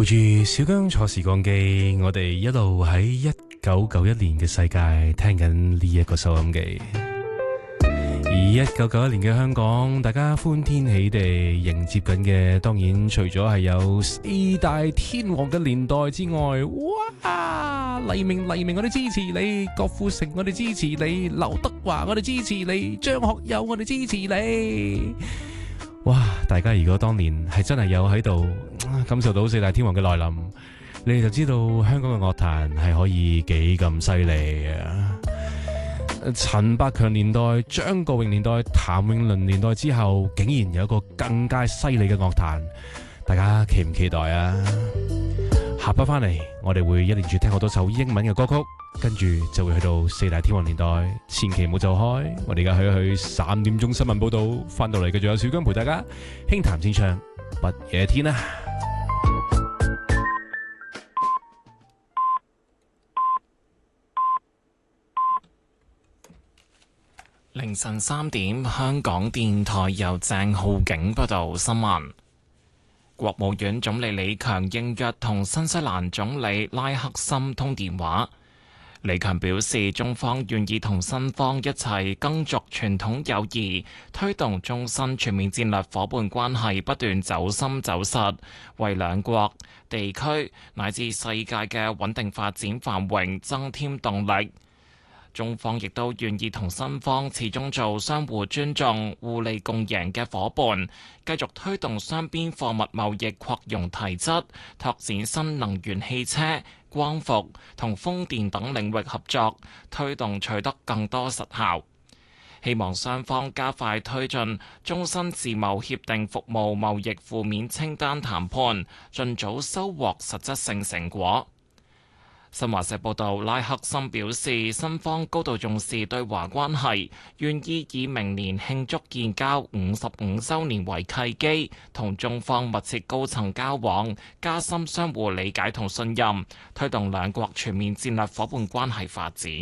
陪住小姜坐時光機，我哋一路喺1991年嘅世界聽緊呢一個收音機。而1991年嘅香港，大家歡天喜地迎接緊嘅，當然除咗係有四大天王嘅年代之外，哇！黎明，我哋支持你；郭富城，我哋支持你；劉德華，我哋支持你；張學友，我哋支持你。哇！大家如果當年係真係有喺度感受到四大天王嘅來臨，你哋就知道香港嘅樂壇係可以幾咁犀利啊！陳百強年代、張國榮年代、譚詠麟年代之後，竟然有一個更加犀利嘅樂壇，大家期唔期待啊？下筆翻嚟，我哋會一連住聽好多首英文嘅歌曲，跟住就會去到四大天王年代，千祈唔好走開。我哋而家去3點鐘新聞報道，翻到嚟繼續有小姜陪大家輕談清唱不夜天啊！ 凌晨3點，香港電台由鄭浩景報道新聞。國務院總理李強應約同新西蘭總理拉克森通電話。李強表示，中方願意同新方一齊耕耘傳統友誼，推動中新全面戰略夥伴關係不斷走深走實，為兩國、地區乃至世界嘅穩定發展繁榮增添動力。中方亦都願意同新方始終做相互尊重、互利共贏嘅夥伴，繼續推動雙邊貨物貿易擴容提質，拓展新能源汽車、光伏同風電等領域合作，推動取得更多實效。希望雙方加快推進中新自貿協定服務貿易負面清單談判，盡早收穫實質性成果。新華社報道，拉克森表示，新方高度重視對華關係，願意以明年慶祝建交55週年為契機，同中方密切高層交往，加深相互理解同信任，推動兩國全面戰略夥伴關係發展。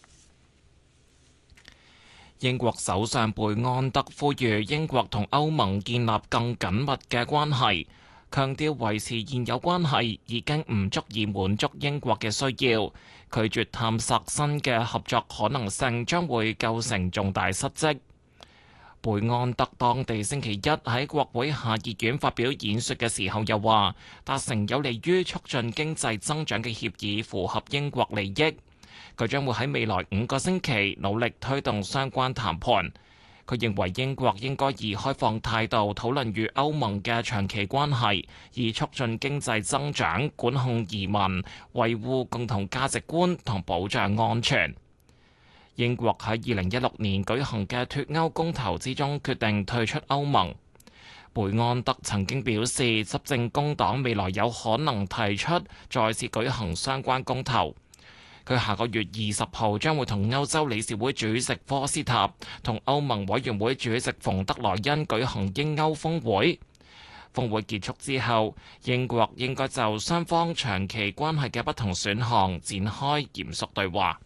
英國首相貝安德呼籲英國同歐盟建立更緊密嘅關係，強調維持現有關係已經唔足以滿足英國嘅需要，拒絕探索新嘅合作可能性將會構成重大失職。貝安德當地星期一喺國會下議院發表演說嘅時候又話，達成有利於促進經濟增長嘅協議符合英國利益，佢將會喺未來5個星期努力推動相關談判。佢認為英國應該以開放態度討論與歐盟嘅長期關係，以促進經濟增長、管控移民、維護共同價值觀同保障安全。英國喺2016年舉行嘅脫歐公投之中決定退出歐盟。貝安德曾經表示，執政工黨未來有可能提出再次舉行相關公投。佢下個月20號將會同歐洲理事會主席科斯塔同歐盟委員會主席馮德萊恩舉行英歐峰會。峰會結束之後，英國應該就雙方長期關係嘅不同選項展開嚴肅對話。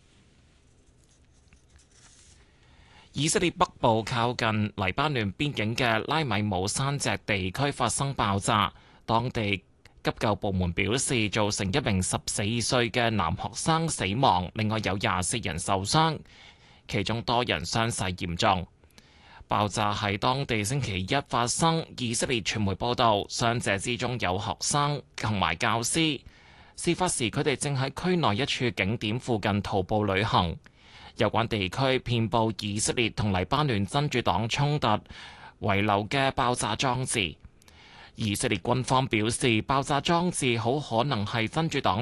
以色列北部靠近黎巴嫩邊境嘅拉米姆山脊地區發生爆炸，當地急救部門表示，造成一名14歲嘅男學生死亡，另外有24人受傷，其中多人傷勢嚴重。爆炸喺當地星期一發生，以色列傳媒報道，傷者之中有學生同埋教師。事發時，佢哋正喺區內一處景點附近徒步旅行。有關地區遍佈以色列同黎巴嫩真主黨衝突遺留嘅爆炸裝置。以色列軍方表示，爆炸裝置好可能係真主黨